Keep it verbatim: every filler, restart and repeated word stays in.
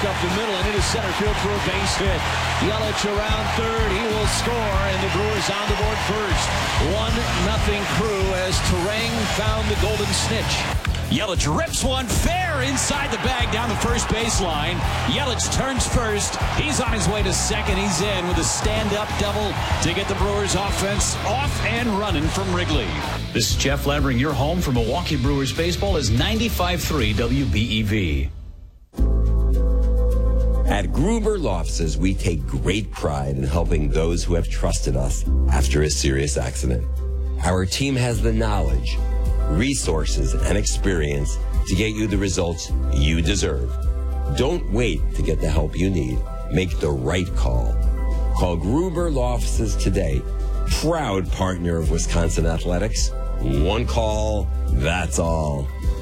up the middle and into center field for a base hit. Yelich around third. He will score, and the Brewers on the board first. One nothing Crew as Terang found the golden snitch. Yelich rips one fair inside the bag down the first baseline. Yelich turns first. He's on his way to second. He's in with a stand-up double to get the Brewers offense off and running from Wrigley. This is Jeff Lambring. Your home for Milwaukee Brewers baseball is ninety-five point three W B E V. At Gruber Law Offices, we take great pride in helping those who have trusted us after a serious accident. Our team has the knowledge, resources, and experience to get you the results you deserve. Don't wait to get the help you need. Make the right call. Call Gruber Law Offices today. Proud partner of Wisconsin Athletics. One call, that's all.